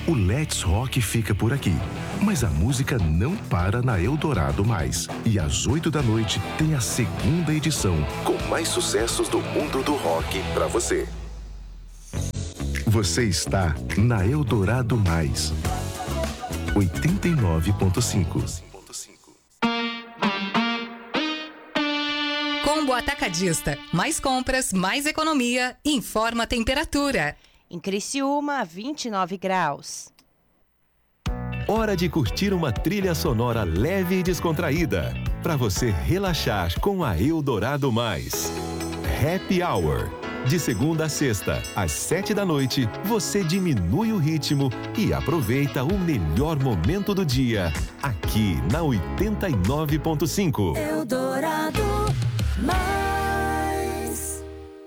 O Let's Rock fica por aqui. Mas a música não para na Eldorado Mais. E às 8 da noite tem a segunda edição, com mais sucessos do mundo do rock para você. Você está na Eldorado Mais. 89.5. Combo Atacadista. Mais compras, mais economia. Informa a temperatura. Em Criciúma, 29 graus. Hora de curtir uma trilha sonora leve e descontraída. Para você relaxar com a Eldorado Mais. Happy Hour. De segunda a sexta, às 7 da noite, você diminui o ritmo e aproveita o melhor momento do dia. Aqui na 89.5. Eldorado Mais.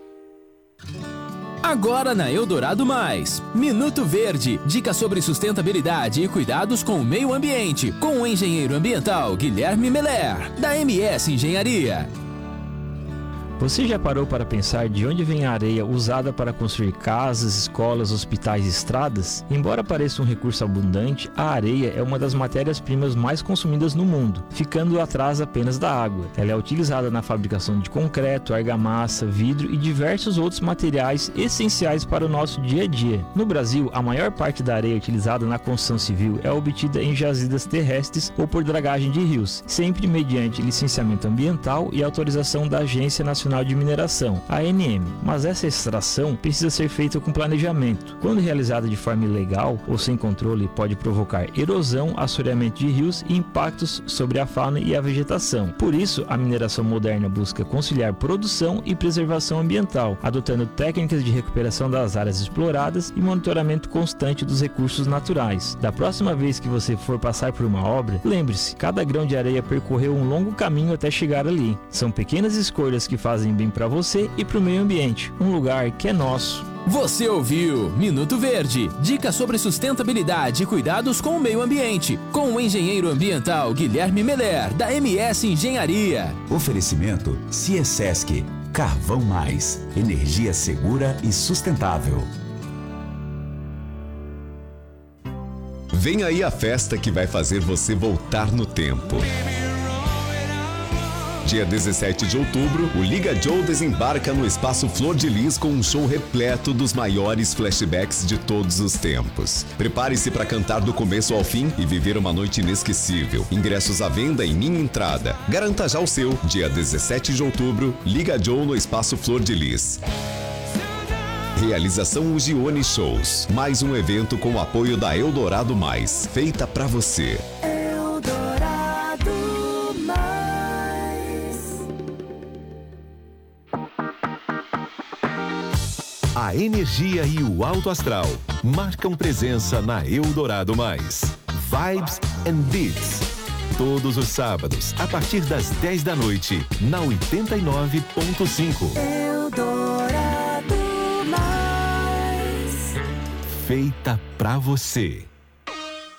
Agora na Eldorado Mais, Minuto Verde, dicas sobre sustentabilidade e cuidados com o meio ambiente, com o engenheiro ambiental Guilherme Meller, da MS Engenharia. Você já parou para pensar de onde vem a areia usada para construir casas, escolas, hospitais e estradas? Embora pareça um recurso abundante, a areia é uma das matérias-primas mais consumidas no mundo, ficando atrás apenas da água. Ela é utilizada na fabricação de concreto, argamassa, vidro e diversos outros materiais essenciais para o nosso dia a dia. No Brasil, a maior parte da areia utilizada na construção civil é obtida em jazidas terrestres ou por dragagem de rios, sempre mediante licenciamento ambiental e autorização da Agência Nacional de Mineração, ANM, mas essa extração precisa ser feita com planejamento. Quando realizada de forma ilegal ou sem controle, pode provocar erosão, assoreamento de rios e impactos sobre a fauna e a vegetação. Por isso, a mineração moderna busca conciliar produção e preservação ambiental, adotando técnicas de recuperação das áreas exploradas e monitoramento constante dos recursos naturais. Da próxima vez que você for passar por uma obra, lembre-se, cada grão de areia percorreu um longo caminho até chegar ali. São pequenas escolhas que fazem bem para você e para o meio ambiente, um lugar que é nosso. Você ouviu Minuto Verde, dicas sobre sustentabilidade e cuidados com o meio ambiente, com o engenheiro ambiental Guilherme Meller, da MS Engenharia. Oferecimento Ciesesc, Carvão Mais, energia segura e sustentável. Vem aí a festa que vai fazer você voltar no tempo. Dia 17 de outubro, o Liga Joe desembarca no Espaço Flor de Lis com um show repleto dos maiores flashbacks de todos os tempos. Prepare-se para cantar do começo ao fim e viver uma noite inesquecível. Ingressos à venda em Minha Entrada. Garanta já o seu. Dia 17 de outubro, Liga Joe no Espaço Flor de Lis. Realização Ugione Shows. Mais um evento com o apoio da Eldorado Mais. Feita pra você. A energia e o alto astral marcam presença na Eldorado Mais. Vibes and Beats. Todos os sábados, a partir das 10 da noite, na 89.5. Eldorado Mais. Feita pra você.